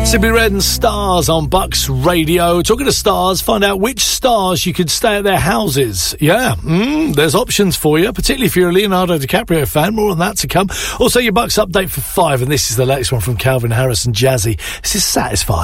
Simply Red and Stars on Bucks Radio. Talking to stars, find out which stars you could stay at their houses. Yeah, there's options for you, particularly if you're a Leonardo DiCaprio fan. More on that to come. Also, your Bucks update for 5, and this is the latest one from Calvin Harris and Jazzy. This is Satisfied.